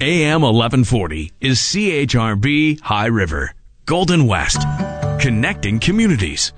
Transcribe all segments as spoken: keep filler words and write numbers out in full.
A M eleven forty is C H R B High River, Golden West, connecting communities.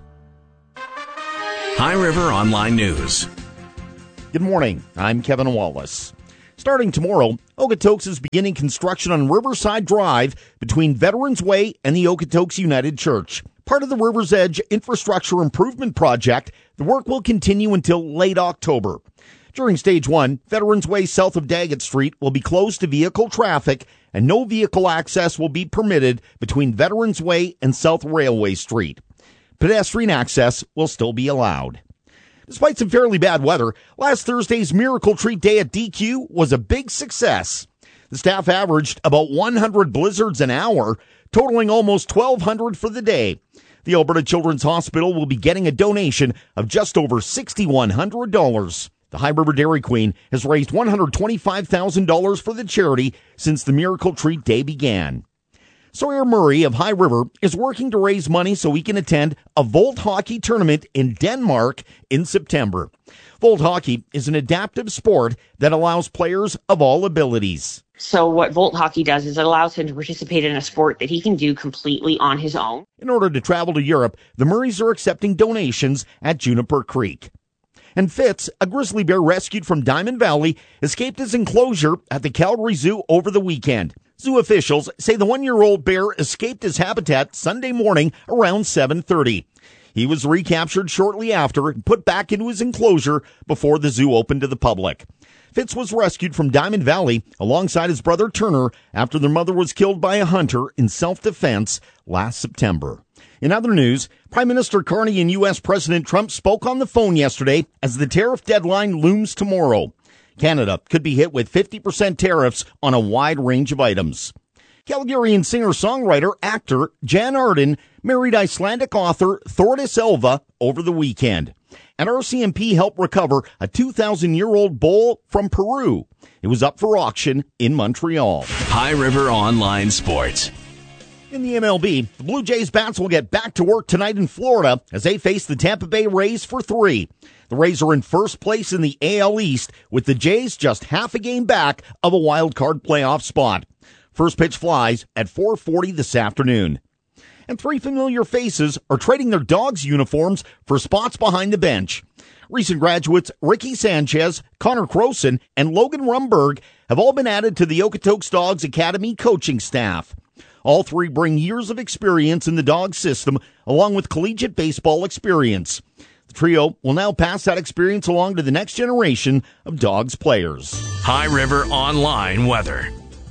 High River Online News. Good morning. I'm Kevin Wallace. Starting tomorrow, Okotoks is beginning construction on Riverside Drive between Veterans Way and the Okotoks United Church. Part of the River's Edge Infrastructure Improvement Project, the work will continue until late October. During Stage one, Veterans Way south of Daggett Street will be closed to vehicle traffic, and no vehicle access will be permitted between Veterans Way and South Railway Street. Pedestrian access will still be allowed. Despite some fairly bad weather, last Thursday's Miracle Treat Day at D Q was a big success. The staff averaged about one hundred blizzards an hour, totaling almost twelve hundred for the day. The Alberta Children's Hospital will be getting a donation of just over six thousand one hundred dollars. The High River Dairy Queen has raised one hundred twenty-five thousand dollars for the charity since the Miracle Treat Day began. Sawyer Murray of High River is working to raise money so he can attend a Volt hockey tournament in Denmark in September. Volt hockey is an adaptive sport that allows players of all abilities. So what Volt hockey does is it allows him to participate in a sport that he can do completely on his own. In order to travel to Europe, the Murrays are accepting donations at Juniper Creek. And Fitz, a grizzly bear rescued from Diamond Valley, escaped his enclosure at the Calgary Zoo over the weekend. Zoo officials say the one-year-old bear escaped his habitat Sunday morning around seven thirty. He was recaptured shortly after and put back into his enclosure before the zoo opened to the public. Fitz was rescued from Diamond Valley alongside his brother Turner after their mother was killed by a hunter in self-defense last September. In other news, Prime Minister Carney and U S President Trump spoke on the phone yesterday as the tariff deadline looms tomorrow. Canada could be hit with fifty percent tariffs on a wide range of items. Calgarian singer-songwriter, actor Jan Arden married Icelandic author Thordis Elva over the weekend. And R C M P helped recover a two thousand year old bowl from Peru. It was up for auction in Montreal. High River Online Sports. In the M L B, the Blue Jays bats will get back to work tonight in Florida as they face the Tampa Bay Rays for three. The Rays are in first place in the A L East, with the Jays just half a game back of a wild card playoff spot. First pitch flies at four forty this afternoon. And three familiar faces are trading their dogs' uniforms for spots behind the bench. Recent graduates Ricky Sanchez, Connor Croson, and Logan Rumberg have all been added to the Okotoks Dogs Academy coaching staff. All three bring years of experience in the dog system, along with collegiate baseball experience. The trio will now pass that experience along to the next generation of Dogs players. High River Online Weather.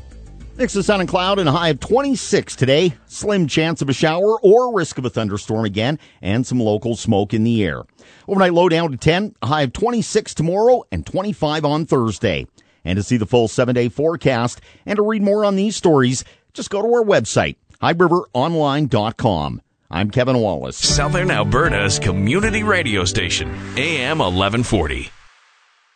Mix of sun and cloud and a high of twenty-six today. Slim chance of a shower or risk of a thunderstorm again, and some local smoke in the air. Overnight low down to ten, a high of twenty-six tomorrow and twenty-five on Thursday. And to see the full seven-day forecast and to read more on these stories, just go to our website, high river online dot com. I'm Kevin Wallace. Southern Alberta's community radio station, A M eleven forty.